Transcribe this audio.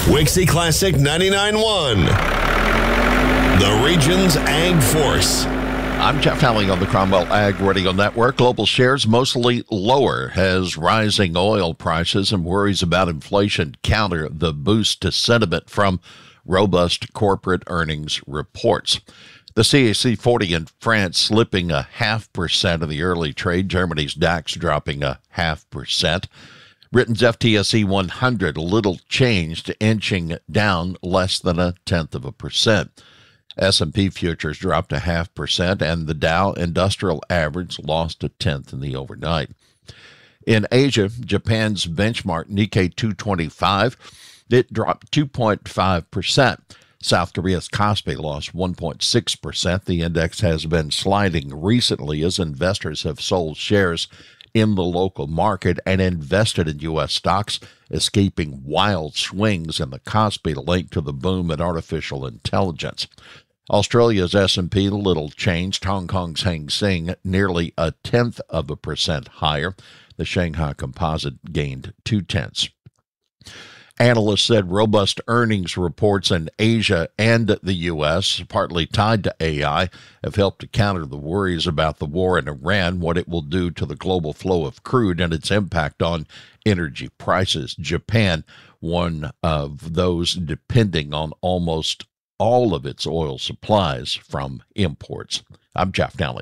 Wixie Classic 99.1, the region's Ag Force. I'm Jeff Halley on the Cromwell Ag Radio Network. Global shares mostly lower as rising oil prices and worries about inflation counter the boost to sentiment from robust corporate earnings reports. The CAC 40 in France slipping 0.5% in the early trade. Germany's DAX dropping 0.5%. Britain's FTSE 100 little changed, inching down less than 0.1%. S&P futures dropped 0.5%, and the Dow Industrial Average lost 0.1% in the overnight. In Asia, Japan's benchmark Nikkei 225, it dropped 2.5%. South Korea's Kospi lost 1.6%. The index has been sliding recently as investors have sold shares in the local market and invested in U.S. stocks, escaping wild swings in the Kospi linked to the boom in artificial intelligence. Australia's S&P little changed. Hong Kong's Hang Seng nearly 0.1% higher. The Shanghai Composite gained 0.2. Analysts said robust earnings reports in Asia and the U.S., partly tied to AI, have helped to counter the worries about the war in Iran, what it will do to the global flow of crude and its impact on energy prices. Japan, one of those depending on almost all of its oil supplies from imports. I'm Jeff Nally.